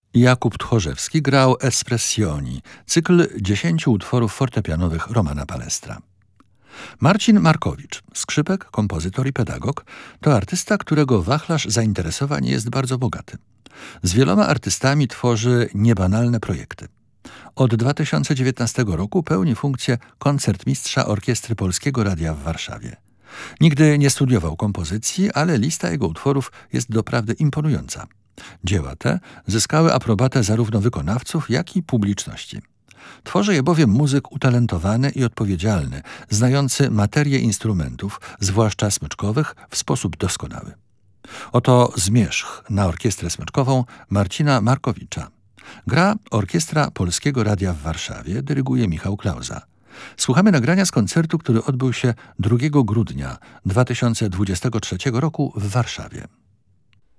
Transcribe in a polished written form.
Jakub Tchorzewski grał Espressioni, cykl 10 utworów fortepianowych Romana Palestra. Marcin Markowicz, skrzypek, kompozytor i pedagog, to artysta, którego wachlarz zainteresowań jest bardzo bogaty. Z wieloma artystami tworzy niebanalne projekty. Od 2019 roku pełni funkcję koncertmistrza Orkiestry Polskiego Radia w Warszawie. Nigdy nie studiował kompozycji, ale lista jego utworów jest doprawdy imponująca. Dzieła te zyskały aprobatę zarówno wykonawców, jak i publiczności. Tworzy je bowiem muzyk utalentowany i odpowiedzialny, znający materię instrumentów, zwłaszcza smyczkowych, w sposób doskonały. Oto zmierzch na orkiestrę smyczkową Marcina Markowicza. Gra Orkiestra Polskiego Radia w Warszawie, dyryguje Michał Klauza. Słuchamy nagrania z koncertu, który odbył się 2 grudnia 2023 roku w Warszawie.